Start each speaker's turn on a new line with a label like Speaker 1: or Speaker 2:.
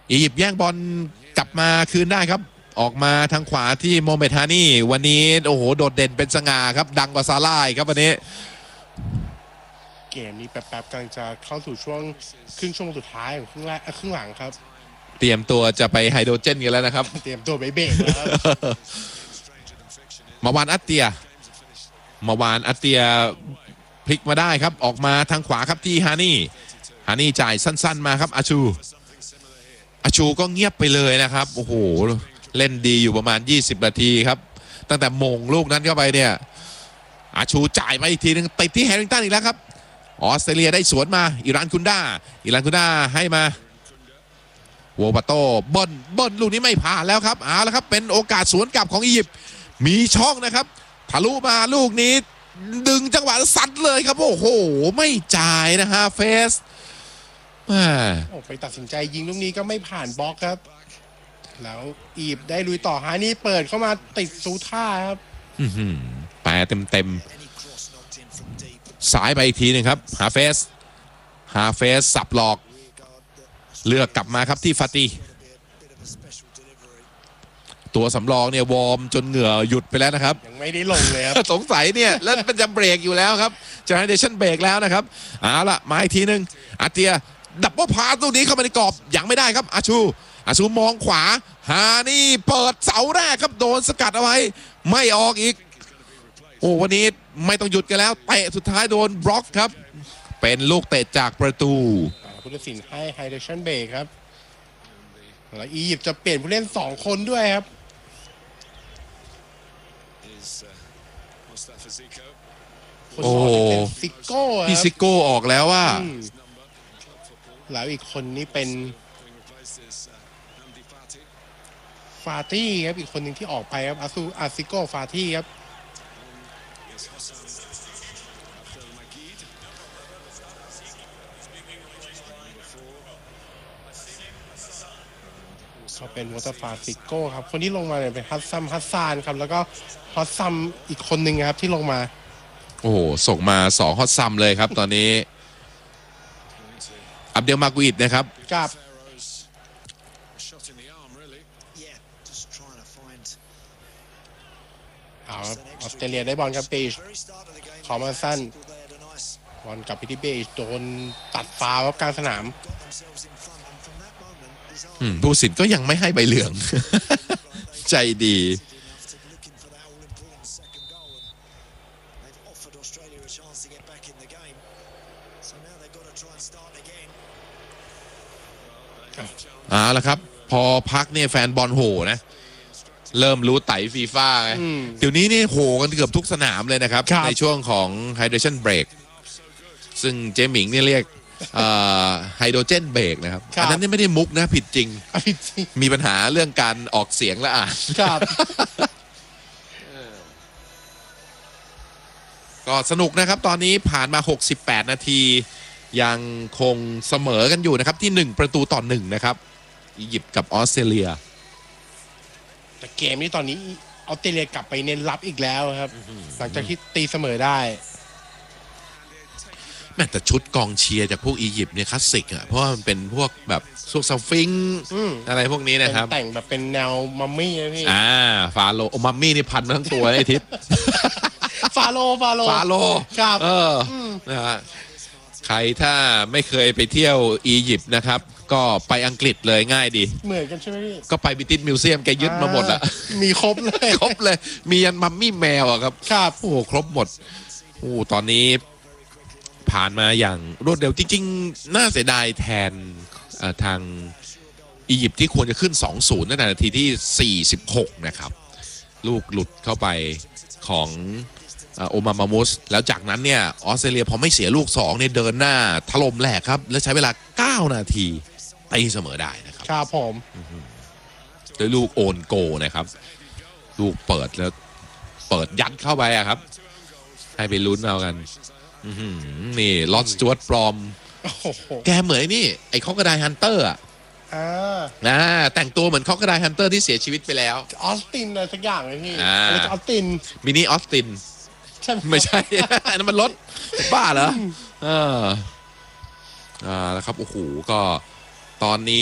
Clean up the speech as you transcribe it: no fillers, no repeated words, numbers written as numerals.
Speaker 1: อียิปต์แย่งบอลกลับมาคืนได้ครับออกมาทางขวาที่โมเมดฮานี่วันนี้โอ้โหโดดเด่นเป็นสง่าครับดังกว่าซาร่าครับวันนี้
Speaker 2: เกมนี้แป๊บๆกำลังจะเข้าสู่ช่วงครึ่งช่วงสุดท้ายของครึ่งแรกครึ่งหลังครับ
Speaker 1: เตรียมตัวจะไปไฮโดรเจนกันแล้วนะครับ
Speaker 2: เตรียมตัวไปเบรกแล้วครับ
Speaker 1: มาวานอัตเตียพลิกมาได้ครับออกมาทางขวาครับที่ฮานี่จ่ายสั้นๆมาครับอาชูก็เงียบไปเลยนะครับโอ้โหเล่นดีอยู่ประมาณ20นาทีครับตั้งแต่มงลูกนั้นเข้าไปเนี่ยอาชูจ่ายมาอีกทีนึงติดที่แฮร์ริงตันอีกแล้วครับออสเตรเลียได้สวนมาอิรานคุนด้าให้มาโวบาโต้เบิ้ลลูกนี้ไม่ผ่านแล้วครับเอาละครับเป็นโอกาสสวนกลับของอียิปต์มีช่องนะครับทะลุมาลูกนี้ดึงจังหวะซัดเลยครับโอ้โหไม่จ่ายนะฮะเฟส
Speaker 2: ไปตัดสินใจยิงลูกนี้ก็ไม่ผ่านบล็อกครับแล้วอียิปต์ได้ลุยต่อฮานี่เปิดเข้ามาติดซูท่าครับ
Speaker 1: แปะเต็มสายไปอีกทีหนึ่งครับฮาเฟสสับหลอกเลือกกลับมาครับที่ฟาตีตัวสำรองเนี่ยวอร์มจนเหงื่อหยุดไปแล้วนะครับ
Speaker 2: ยังไม่ได้ลงเลยครับ
Speaker 1: สงสัยเนี่ยแล้วมันจะเบรกอยู่แล้วครับเจเนเรชั่นเบรกแล้วนะครับเอาละมาอีกทีหนึ่งอาเตียดับเบิลพาสลูกนี้เข้ามาในกรอบยังไม่ได้ครับอาชูมองขวาฮานี่เปิดเสาแรกครับโดนสกัดเอาไว้ไม่ออกอีกโอ้วันนี้ไม่ต้องหยุดกันแล้วเตะสุดท้ายโดนบล็อกครับเป็นลูกเตะจากประตู
Speaker 2: ผู้ตัดสินให้ไฮเดรชั่นเบรกครับแล้วอียิปต์จะเปลี่ยนผู้เล่น2คนด้วยครับ
Speaker 1: โอ้
Speaker 2: ซิโก้
Speaker 1: พี่ซิโก้ออกแล้วว่า
Speaker 2: แล้วอีกคนนี้เป็นฟาตี้ครับอีกคนหนึ่งที่ออกไปครับอาซิโก้ฟาตี้ครับเขาเป็นวอเตอร์ฟาซิโก้ครับคนที่ลงมาเนี่ยเป็นฮัสซานครับแล้วก็ฮอสซัมอีกคนหนึ่งครับที่ลงมา
Speaker 1: โอ้โหส่งมา2ฮอตซัมเลยครับตอนนี้อับเดลมากุอิดนะครับ
Speaker 2: กับเอาออสเตรเลียได้บอลกับเบจขอมาสั้นบอลกับพิธีเบจโดนตัดฟาวล์กลางสนาม
Speaker 1: ผู้สินก็ยังไม่ให้ใบเหลืองใจดีเอาละครับพอพักเนี่ยแฟนบอลโหนะเริ่มรู้ไต่ฟีฟ่าไงเดี๋ยวนี้นี่โหกันเกือบทุกสนามเลยนะครับในช่วงของ Hydration Break ซึ่งเจมิงเนี่ยเรียกไฮโดรเจนเบรกนะครับอันนั้นนี่ไม่ได้มุกนะผิดจริงมีปัญหาเรื่องการออกเสียงและอ่านก็สนุกนะครับตอนนี้ผ่านมา68นาทียังคงเสมอกันอยู่นะครับที่1-1นะครับอียิปต์กับออสเตรเลีย
Speaker 2: แต่เกมนี้ตอนนี้ออสเตรเลียกลับไปเน้นรับอีกแล้วครับหลังจากที่ตีเสมอได้
Speaker 1: แม้แต่ชุดกองเชียร์จากพวกอียิปต์เนี่ยคลาสสิกอ่ะเพราะว่ามันเป็นพวกแบบซุกซาฟิงอะไรพวกนี้นะครับ
Speaker 2: แต่งแบบเป็นแนวมัมมี่นะพี่
Speaker 1: ฟาโลมัมมี่นี่พันมาทั้งตัวไอ้ทิศ
Speaker 2: ฟาโล
Speaker 1: ครับนะฮะใครถ้าไม่เคยไปเที่ยวอียิปต์นะครับก็ไปอังกฤษเลยง่ายดี
Speaker 2: เหมือนกันใช่ไหมพี่
Speaker 1: ก็ไปบิติสมิวเซียมแกยึดมาหมดละ
Speaker 2: มีครบ
Speaker 1: เลยมียันมัมมี่แมวอะครับโอ้ครบหมดโอ้ตอนนี้ผ่านมาอย่างรวดเร็วจริงๆน่าเสียดายแทนทางอียิปต์ที่ควรจะขึ้น 2-0 ตั้งแต่นาทีที่46นะครับลูกหลุดเข้าไปของโอมามุสแล้วจากนั้นเนี่ยออสเตรเลียพอไม่เสียลูก2เนี่ยเดินหน้าถล่มแหลกครับและใช้เวลา9นาทีตีเสมอได้นะครับ
Speaker 2: ครับผม
Speaker 1: ด้วยลูกโอนโกนะครับลูกเปิดแล้วเปิดยัดเข้าไปอะครับให้ไปลุ้นเอากันนี่ลอตสจ๊วตปลอมแกเหมือนนี่ไอ้คอกระไดฮันเตอร์อะแต่งตัวเหมือนคอกระไดฮันเตอร์ที่เสียชีวิตไปแล้ว
Speaker 2: ออสตินอะไรสักอย่างเลยพี่อะไรออสติน
Speaker 1: มินิออสตินไม่ใช่อันนั้นมันรถบ้าเหรอแล้วครับโอ้โหก็ตอนนี้